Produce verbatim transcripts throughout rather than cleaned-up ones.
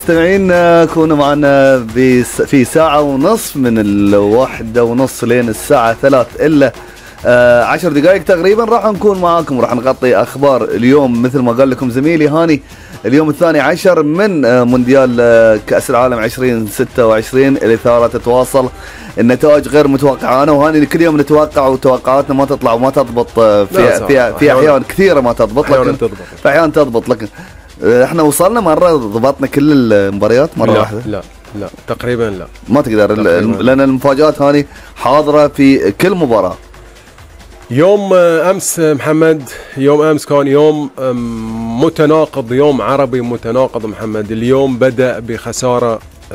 مستمعين كونوا معنا في ساعة ونصف من الواحدة ونص لين الساعة ثلاث إلا آه عشر دقائق تقريبا راح نكون معاكم وراح نغطي أخبار اليوم مثل ما قال لكم زميلي هاني. اليوم الثاني عشر من آه مونديال آه كأس العالم عشرين ستة وعشرين الإثارة تتواصل، النتائج غير متوقعة. أنا وهاني كل يوم نتوقع وتوقعاتنا ما تطلع وما تضبط آه في في في أحيان كثيرة ما تضبط، لكن في أحيان تضبط. لكن احنا وصلنا مرة ضبطنا كل المباريات مرة لا واحدة؟ لا لا تقريبا لا ما تقدر، لأن المفاجآت هذه حاضرة في كل مباراة. يوم أمس محمد، يوم أمس كان يوم متناقض، يوم عربي متناقض محمد. اليوم بدأ بخسارة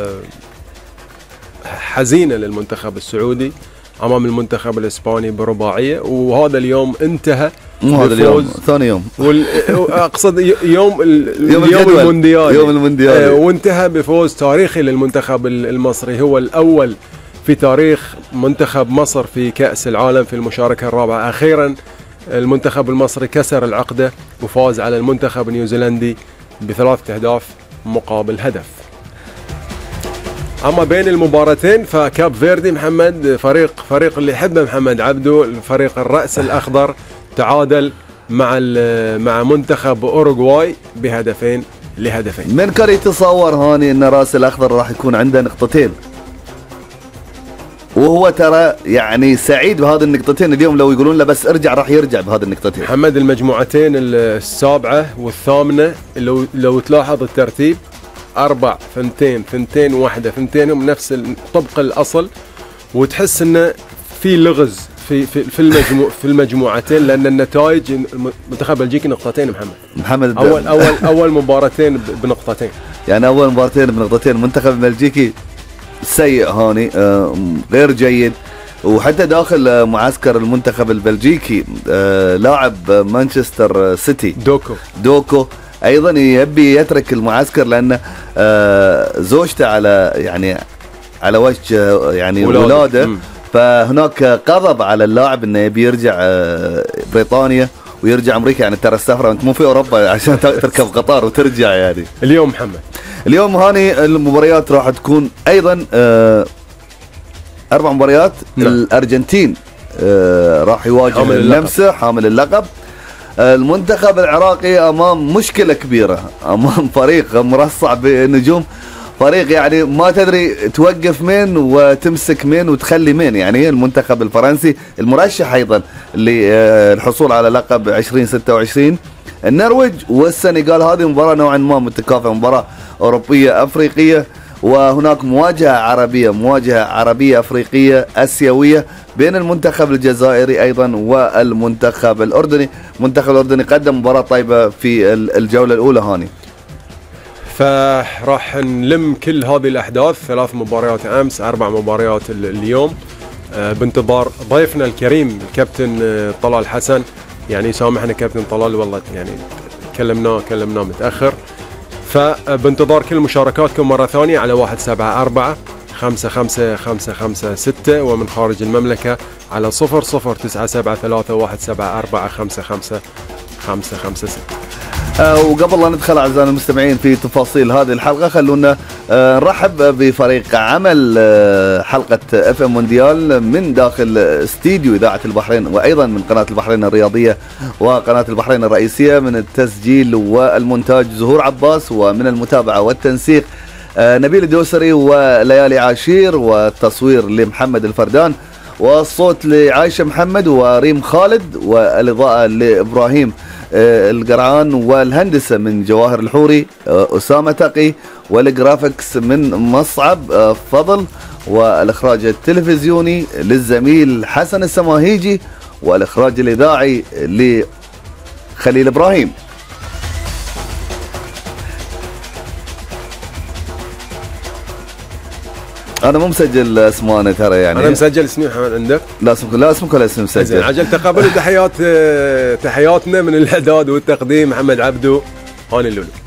حزينة للمنتخب السعودي أمام المنتخب الإسباني برباعية، وهذا اليوم انتهى. مو هذا اليوم، ثاني يوم، اقصد يوم اليوم المونديال يوم المونديال وانتهى بفوز تاريخي للمنتخب المصري، هو الاول في تاريخ منتخب مصر في كأس العالم في المشاركة الرابعة. اخيرا المنتخب المصري كسر العقدة وفاز على المنتخب النيوزيلندي بثلاثة اهداف مقابل هدف. اما بين المباراتين فكاب فيردي محمد، فريق فريق اللي يحبه محمد عبدو، الفريق الرأس الاخضر، تعادل مع مع منتخب اوروغواي بهدفين لهدفين. من كان يتصور هاني ان راس الاخضر راح يكون عنده نقطتين، وهو ترى يعني سعيد بهذه النقطتين. اليوم لو يقولون له بس ارجع راح يرجع بهذه النقطتين. محمد المجموعتين السابعه والثامنه لو لو تلاحظ الترتيب اربع ثنتين ثنتين واحده ثنتين نفس طبق الاصل، وتحس انه في لغز في في في المجموع في المجموعتين، لان النتائج منتخب بلجيكي نقطتين محمد محمد اول اول اول مباراتين بنقطتين، يعني اول مباراتين بنقطتين. المنتخب البلجيكي سيء هاني، غير جيد. وحتى داخل معسكر المنتخب البلجيكي لاعب مانشستر سيتي دوكو دوكو ايضا يبي يترك المعسكر لان زوجته على يعني على وجه يعني ولاده، فهناك غضب على اللاعب انه يبي يرجع بريطانيا ويرجع امريكا. يعني ترى السفره انت مو في اوروبا عشان تركب قطار وترجع. يعني اليوم محمد، اليوم هاني المباريات راح تكون ايضا اربع مباريات. لا. الارجنتين راح يواجه النمسا حامل اللقب. المنتخب العراقي امام مشكله كبيره، امام فريق مرصع بنجوم، فريق يعني ما تدري توقف مين وتمسك مين وتخلي مين. يعني المنتخب الفرنسي المرشح ايضا للحصول على لقب عشرين ستة وعشرين. النرويج والسنغال، هذه مباراة نوعا ما متكافئة، مباراة أوروبية أفريقية، وهناك مواجهة عربية مواجهة عربية أفريقية آسيوية بين المنتخب الجزائري أيضا والمنتخب الأردني. المنتخب الأردني قدم مباراة طيبة في الجولة الأولى هاني. فراح نلم كل هذه الأحداث، ثلاث مباريات أمس، أربع مباريات اليوم، بانتظار ضيفنا الكريم الكابتن طلال حسن. يعني سامحنا كابتن طلال والله يعني كلمناه كلمناه متأخر. فبانتظار كل مشاركاتكم مرة ثانية على واحد سبعة أربعة خمسة خمسة خمسة خمسة ستة، ومن خارج المملكة على صفر صفر تسعة سبعة ثلاثة واحد سبعة أربعة خمسة خمسة خمسة خمسة ستة. أه وقبل لا ندخل أعزائنا المستمعين في تفاصيل هذه الحلقة، خلونا أه نرحب بفريق عمل أه حلقة اف ام مونديال من داخل استديو إذاعة البحرين، وأيضا من قناة البحرين الرياضية وقناة البحرين الرئيسية. من التسجيل والمونتاج زهور عباس، ومن المتابعة والتنسيق أه نبيل الدوسري وليالي عاشير، والتصوير لمحمد الفردان، والصوت لعائشة محمد وريم خالد، والإضاءة لإبراهيم القرعان، والهندسة من جواهر الحوري أسامة تقي، والجرافيكس من مصعب فضل، والإخراج التلفزيوني للزميل حسن السماهيجي، والإخراج الإذاعي لخليل إبراهيم. انا مو مسجل اسماء ترى، يعني انا مسجل اسمي محمد عندك؟ لا اسمك لا اسمك ولا اسم مسجل. عجل تقبلوا تحيات تحياتنا من الاعداد والتقديم محمد عبدو، هاني اللولو.